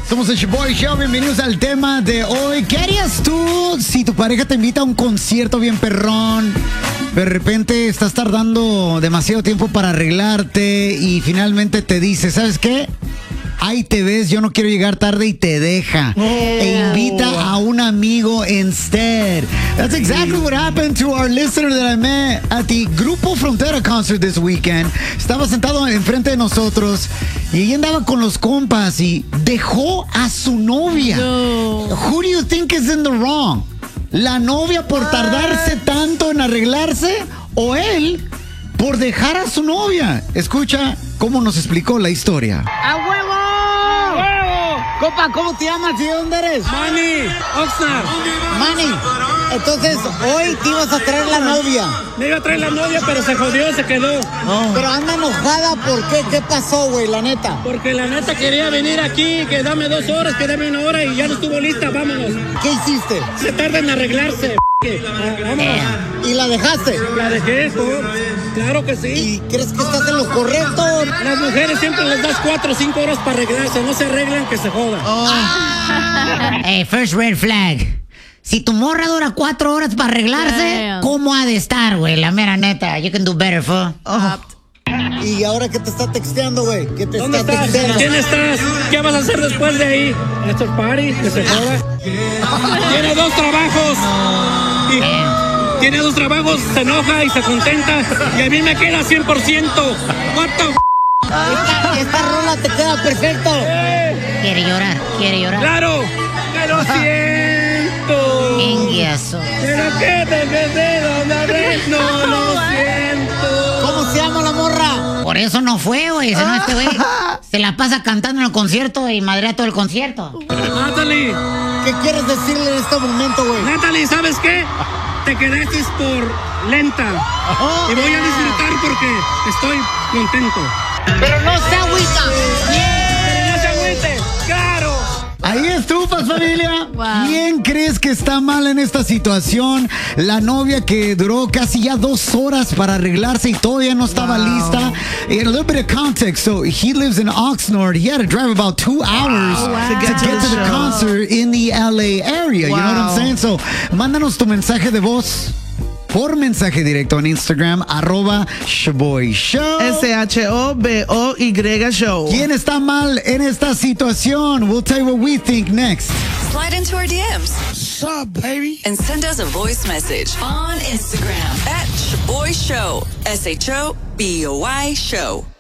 Somos el Shoboy Show, bienvenidos al tema de hoy. ¿Qué harías tú si tu pareja te invita a un concierto bien perrón? De repente estás tardando demasiado tiempo para arreglarte y finalmente te dice, ¿sabes qué? Ahí te ves, yo no quiero llegar tarde y te deja. E invita a un amigo instead. That's exactly what happened to our listener that I met at the Grupo Frontera concert this weekend. Estaba sentado enfrente de nosotros y ella andaba con los compas y dejó a su novia. No. Who do you think is in the wrong? ¿La novia por tardarse tanto en arreglarse o él por dejar a su novia? Escucha cómo nos explicó la historia. ¡A huevo! Copa, ¿cómo te llamas y de dónde eres? Manny, Oxnard. Manny, entonces hoy te ibas a traer la novia. Me iba a traer la novia, pero se jodió, se quedó. Pero anda enojada, ¿por qué? ¿Qué pasó, güey, la neta? Porque la neta quería venir aquí, que dame 2 horas, que dame 1 hora y ya no estuvo lista, vámonos. ¿Qué hiciste? Se tarda en arreglarse, vámonos. ¿Y la dejaste? La dejé, claro que sí. ¿Y crees que estás en lo correcto? Las mujeres siempre les das 4 o 5 horas para arreglarse, no se arreglan, que se jodan. Hey, first red flag. Si tu morra dura 4 horas para arreglarse, ¿cómo ha de estar, güey? La mera neta. You can do better, fool. ¿Y ahora qué te está texteando, güey? ¿Qué te ¿Dónde está estás? texteando? ¿Quién estás? ¿Qué vas a hacer después de ahí? Esto es party, que se joda. Tiene 2 trabajos. Tiene 2 trabajos, se enoja y se contenta. Y a mí me queda 100%. What the Esta rola te queda perfecto. Quiere llorar. ¡Claro! ¡Que lo siento! Inguiazo. ¡Pero qué te quedé una vez! ¡No lo siento! ¿Cómo se llama la morra? Por eso no fue, güey. Si no, este güey se la pasa cantando en el concierto y madrea todo el concierto. Natalie, ¿Qué quieres decirle en este momento, güey? Natalie, ¿sabes qué? Te quedaste por lenta. Y voy a disfrutar porque estoy contento. Pero no se agüita. ¡Pero no se agüite! ¡Claro! Ahí estufas, familia. Wow. ¿Quién crees que está mal en esta situación? La novia que duró casi ya 2 horas para arreglarse y todavía no estaba lista. And a little bit of context. So he lives in Oxnard. He had to drive about 2 hours to get to the concert in the LA area. You know what I'm saying? So mándanos tu mensaje de voz por mensaje directo en Instagram, @Shoboy Show. SHOBOY Show. ¿Quién está mal en esta situación? We'll tell you what we think next. Slide into our DMs. What's up, baby? And send us a voice message on Instagram @Shoboy Show. SHOBOY Show.